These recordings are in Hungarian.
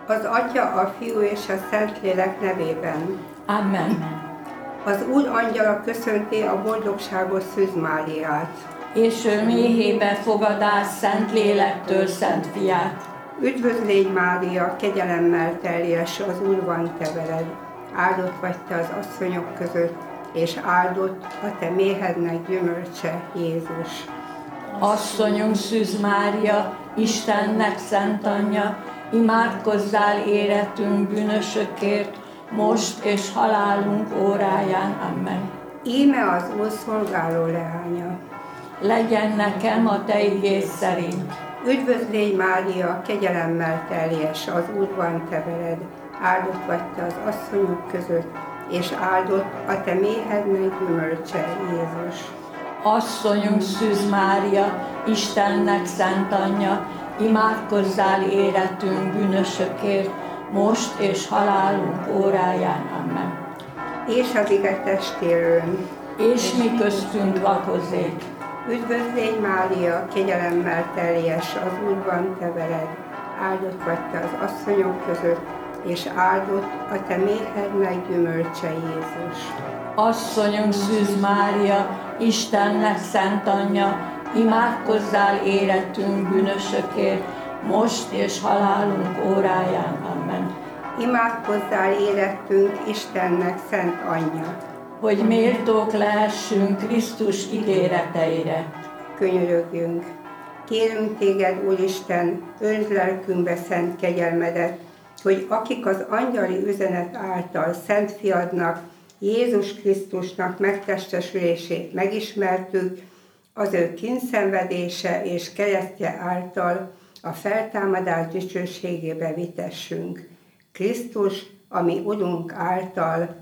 Az Atya, a Fiú és a Szentlélek nevében. Amen. Az Úr angyala köszönti a boldogságos Szűz Máriát. És ő méhébe fogadás Szentlélektől Szent Fiát. Üdvözlégy Mária, kegyelemmel teljes, az Úr van te veled. Áldott vagy te az asszonyok között, és áldott a te méhednek gyümölcse, Jézus. Asszonyunk Szűz Mária, Istennek szent anyja, imádkozzál éretünk bűnösökért, most és halálunk óráján. Amen. Íme az Úr szolgáló leánya. Legyen nekem a te igéd szerint. Üdvözlégy Mária, kegyelemmel teljes, az Úr van te veled. Áldott vagy te az asszonyok között, és áldott a te méhednek gyümölcse, Jézus. Asszonyunk Szűz Mária, Istennek szent anyja, imádkozzál éretünk bűnösökért, most és halálunk óráján. Amen. És az ige testéről. És mi köztünk lakozik. Üdvözlégy Mária, kegyelemmel teljes, az Úr van te veled. Áldott vagy te az asszonyok között, és áldott a te méhednek gyümölcse, Jézus. Asszonyunk Szűz Mária, Istennek szent anyja, imádkozzál éretünk bűnösökért, most és halálunk óráján. Amen. Imádkozzál érettünk Istennek szent anyja, hogy méltók lehessünk Krisztus ígéreteire. Könyörögjünk! Kérünk téged, Úristen, őrzd lelkünkbe szent kegyelmedet, hogy akik az angyali üzenet által Szent Fiadnak, Jézus Krisztusnak megtestesülését megismertük, az ő kínszenvedése és keresztje által a feltámadás dicsőségébe vitessünk. Krisztus, ami Urunk által.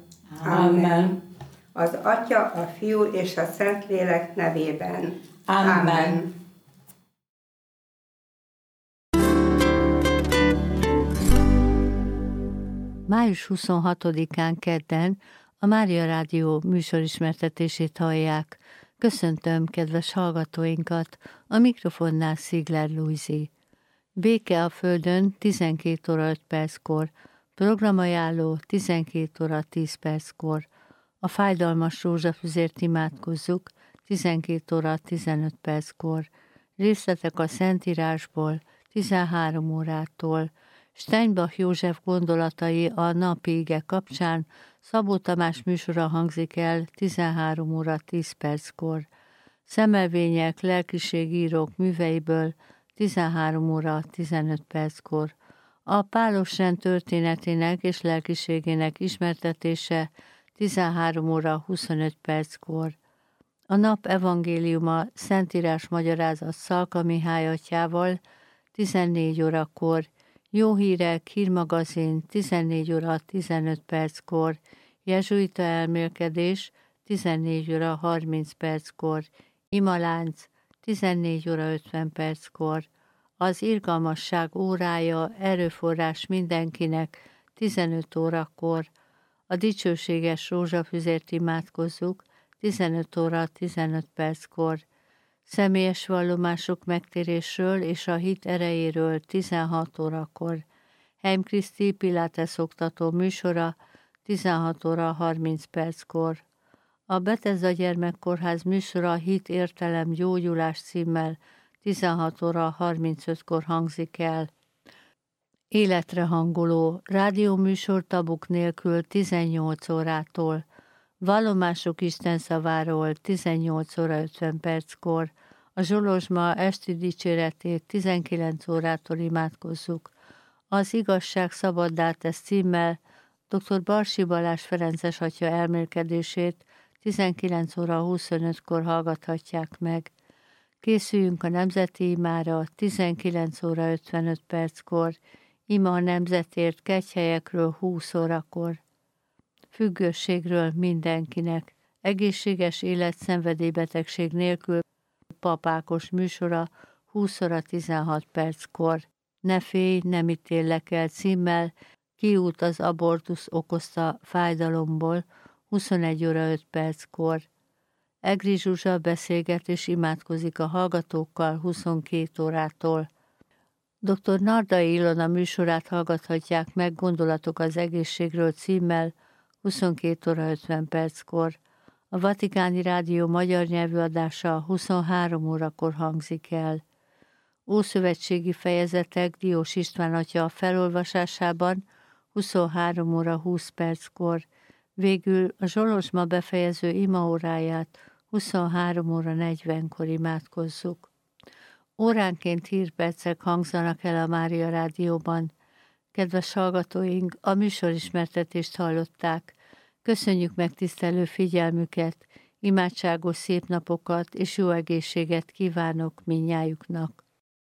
Amen. Az Atya, a Fiú és a Szentlélek nevében. Amen. Május 26-án kedden a Mária Rádió műsorismertetését hallják. Köszöntöm kedves hallgatóinkat, a mikrofonnál Szigler Lujzi. Béke a Földön 12 óra 5 perckor, programajánló 12 óra 10 perckor. A fájdalmas rózsafüzért imádkozzuk 12 óra 15 perckor. Részletek a Szentírásból 13 órától. Steinbach József gondolatai a napi ige kapcsán Szabó Tamás műsora hangzik el 13 óra 10 perckor. Szemelvények lelkiségírók műveiből 13 óra 15 perckor. A Pálos rend történetének és lelkiségének ismertetése 13 óra 25 perckor. A nap evangéliuma Szentírás magyarázat Szalka Mihály atyával 14 órakor, Jó hírek, hírmagazin 14 óra 15 perckor, jezsuita elmélkedés 14 óra 30 perckor, imalánc 14 óra 50 perckor, az irgalmasság órája, erőforrás mindenkinek 15 órakor, a dicsőséges rózsafüzért imádkozzuk 15 óra 15 perckor, személyes vallomások megtérésről és a hit erejéről 16 órakor, Heim Kriszti Pilates oktató műsora 16 óra 30 perckor, a Bethesda Gyermekkórház műsora Hit, értelem, gyógyulás címmel 16 óra 35-kor hangzik el. Életre hangoló rádióműsor tabuk nélkül 18 órától, vallomások Isten szaváról 18 óra 50 perckor, a Zsolozsma esti dicséretét 19 órától imádkozzuk. Az igazság szabaddá tesz címmel dr. Barsi Balázs Ferences atya elmélkedését 19 óra 25-kor hallgathatják meg. Készüljünk a nemzeti imára 19 óra 55 perckor, ima a nemzetért kegyhelyekről 20 órakor. Függőségről mindenkinek, egészséges élet szenvedélybetegség nélkül papákos műsora 20 óra 16 perckor. Ne félj, nem ítéllek el címmel, kiút az abortusz okozta fájdalomból 21 óra 5 perckor. Egri Zsuzsa beszélget és imádkozik a hallgatókkal 22 órától. Dr. Nardai Ilona műsorát hallgathatják meg Gondolatok az egészségről címmel 22 óra 50 perckor. A Vatikáni Rádió magyar nyelvű adása 23 órakor hangzik el. Ószövetségi fejezetek Diós István atya felolvasásában 23 óra 20 perckor. Végül a Zsolozsma befejező imaóráját 23 óra 40-kor imádkozzuk. Óránként hírpercek hangzanak el a Mária Rádióban. Kedves hallgatóink, a műsorismertetést hallották. Köszönjük megtisztelő figyelmüket, imádságos szép napokat és jó egészséget kívánok mindnyájuknak.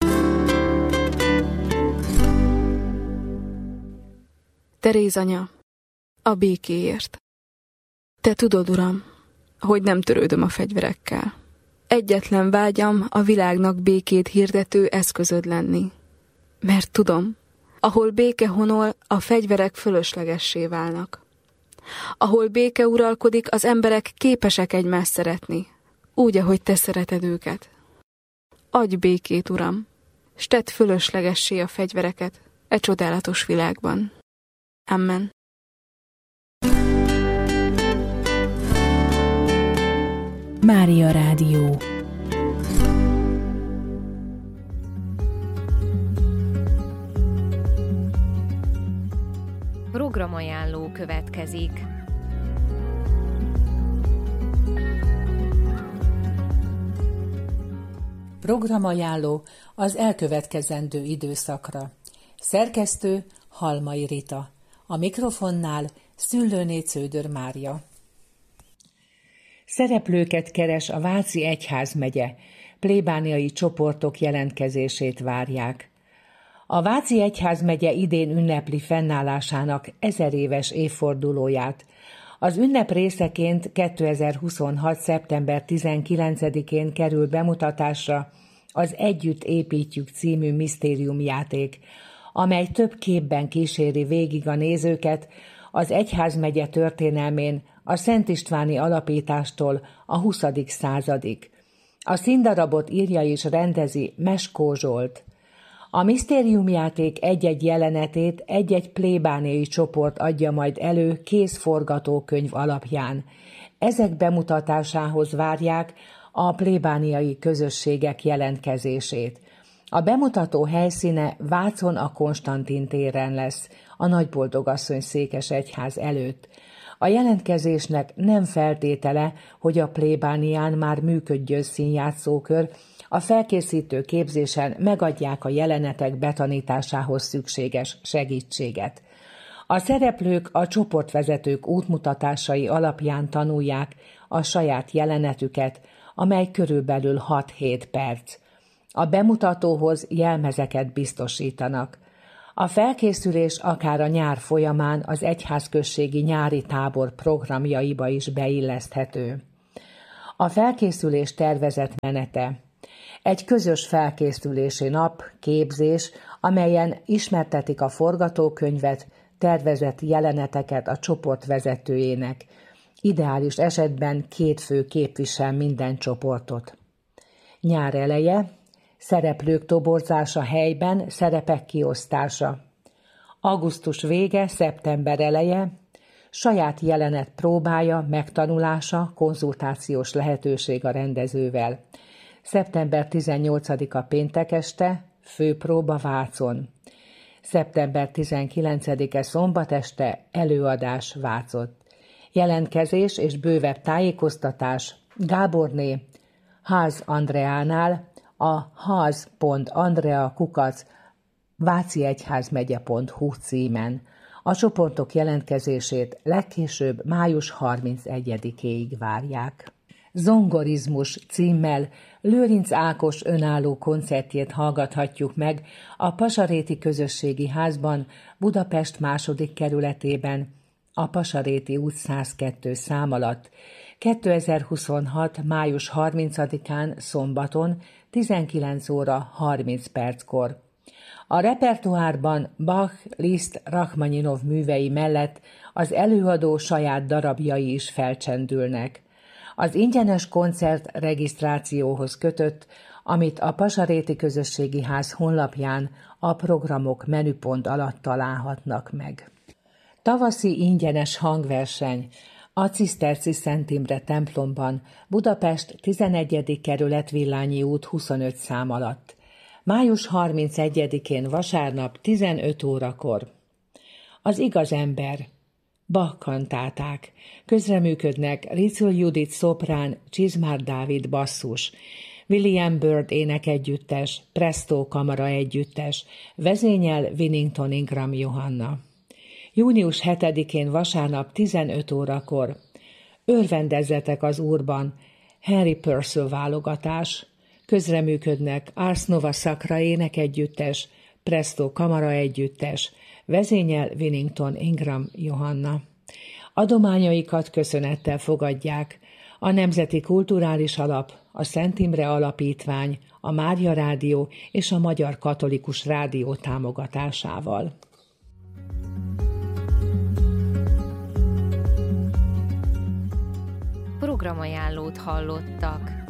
Teréz anya, a békéért. Te tudod, Uram, hogy nem törődöm a fegyverekkel. Egyetlen vágyam a világnak békét hirdető eszközöd lenni. Mert tudom, ahol béke honol, a fegyverek fölöslegessé válnak. Ahol béke uralkodik, az emberek képesek egymást szeretni, úgy, ahogy te szereted őket. Adj békét, Uram, s tedd fölöslegessé a fegyvereket e csodálatos világban. Amen. Mária Rádió. Programajánló következik. Programajánló az elkövetkezendő időszakra. Szerkesztő Halmai Rita. A mikrofonnál Szüllőné Cződör Mária. Szereplőket keres a Váci Egyházmegye, plébániai csoportok jelentkezését várják. A Váci Egyházmegye idén ünnepli fennállásának 1000 éves évfordulóját. Az ünnep részeként 2026. szeptember 19-én kerül bemutatásra az Együtt építjük című misztériumjáték, amely több képben kíséri végig a nézőket az egyházmegye történelmén a Szent Istváni alapítástól a 20. századig. A színdarabot írja és rendezi Meskó Zsolt. A misztériumjáték egy-egy jelenetét egy-egy plébániai csoport adja majd elő kézforgatókönyv alapján. Ezek bemutatásához várják a plébániai közösségek jelentkezését. A bemutató helyszíne Vácon a Konstantin téren lesz, a Nagyboldogasszony székesegyház előtt. A jelentkezésnek nem feltétele, hogy a plébánián már működjön színjátszókör, a felkészítő képzésen megadják a jelenetek betanításához szükséges segítséget. A szereplők a csoportvezetők útmutatásai alapján tanulják a saját jelenetüket, amely körülbelül 6-7 perc. A bemutatóhoz jelmezeket biztosítanak. A felkészülés akár a nyár folyamán az egyházközségi nyári tábor programjaiba is beilleszthető. A felkészülés tervezett menete. Egy közös felkészülési nap, képzés, amelyen ismertetik a forgatókönyvet, tervezett jeleneteket a csoport vezetőjének. Ideális esetben 2 fő képvisel minden csoportot. Nyár eleje, szereplők toborzása helyben, szerepek kiosztása. Augusztus vége, szeptember eleje, saját jelenet próbája, megtanulása, konzultációs lehetőség a rendezővel. Szeptember 18-a péntek este, főpróba Vácon. Szeptember 19-e szombat este, előadás Vácot. Jelentkezés és bővebb tájékoztatás Gáborné, Ház Andreánál, a haz.andrea@váciegyházmegye.hu címen. A csoportok jelentkezését legkésőbb május 31-éig várják. Zongorizmus címmel Lőrinc Ákos önálló koncertjét hallgathatjuk meg a Pasaréti Közösségi Házban, Budapest 2. kerületében, a Pasaréti út 102 szám alatt, 2026. május 30-án szombaton 19 óra 30 perckor. A repertoárban Bach, Liszt, Rachmaninov művei mellett az előadó saját darabjai is felcsendülnek. Az ingyenes koncert regisztrációhoz kötött, amit a Pasaréti Közösségi Ház honlapján a programok menüpont alatt találhatnak meg. Tavaszi ingyenes hangverseny a Ciszterci Szent Imre templomban, Budapest 11. kerület Villányi út 25 szám alatt. Május 31-én vasárnap 15 órakor. Az igaz ember, Bach kantáták, közreműködnek Ricul Judit szoprán, Csizmár Dávid basszus, William Byrd énekegyüttes, Presto kamara együttes, vezényel Winnington Ingram Johanna. Június 7-én vasárnap 15 órakor. Örvendezzetek az Úrban, Henry Purcell válogatás. Közreműködnek Ars Nova Sacra énekegyüttes, Presto kamara együttes, vezényel Winnington Ingram Johanna. Adományaikat köszönettel fogadják a Nemzeti Kulturális Alap, a Szent Imre Alapítvány, a Mária Rádió és a Magyar Katolikus Rádió támogatásával. Programajánlót hallottak.